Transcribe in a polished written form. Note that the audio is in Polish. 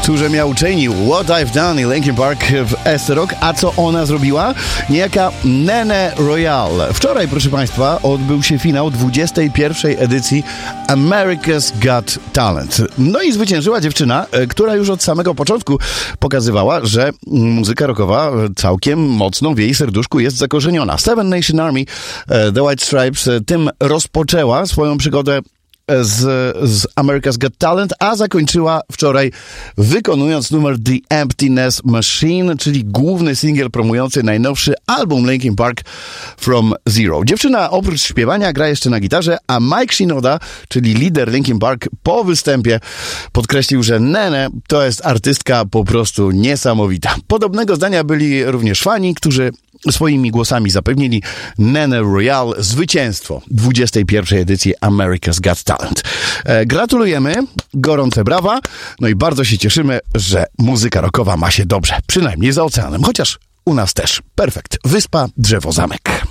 Cóż miał uczynił What I've Done i Linkin Park w S-Rock, a co ona zrobiła? Niejaka Nene Royale. Wczoraj, proszę Państwa, odbył się finał 21. edycji America's Got Talent. No i zwyciężyła dziewczyna, która już od samego początku pokazywała, że muzyka rockowa całkiem mocno w jej serduszku jest zakorzeniona. Seven Nation Army, The White Stripes, tym rozpoczęła swoją przygodę z America's Got Talent, a zakończyła wczoraj wykonując numer The Emptiness Machine, czyli główny singiel promujący najnowszy album Linkin Park From Zero. Dziewczyna oprócz śpiewania gra jeszcze na gitarze, a Mike Shinoda, czyli lider Linkin Park, po występie podkreślił, że Nene to jest artystka po prostu niesamowita. Podobnego zdania byli również fani, którzy swoimi głosami zapewnili Nene Royale zwycięstwo 21. edycji America's Got Talent. Gratulujemy, gorące brawa, no i bardzo się cieszymy, że muzyka rockowa ma się dobrze, przynajmniej za oceanem, chociaż u nas też. Perfekt. Wyspa, drzewo, zamek.